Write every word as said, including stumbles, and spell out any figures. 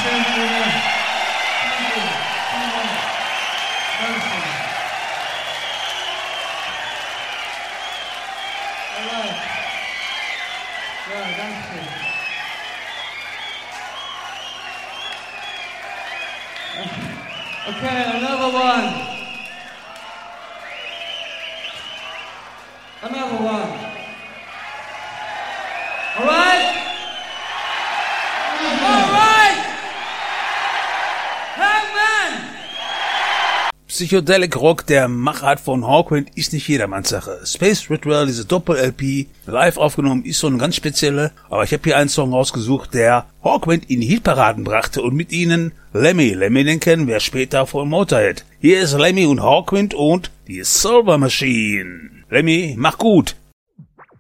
Okay, another one. Another one. All right? All right! Hangman! Psychedelic Rock der Machart von Hawkwind ist nicht jedermanns Sache. Space Ritual, diese Doppel-L P, live aufgenommen, ist so eine ganz spezielle. Aber ich habe hier einen Song rausgesucht, der Hawkwind in die Hitparaden brachte und mit ihnen Lemmy. Lemmy, den kennen wir später von Motorhead. Hier ist Lemmy und Hawkwind und die Silver Machine. Lemmy, mach gut.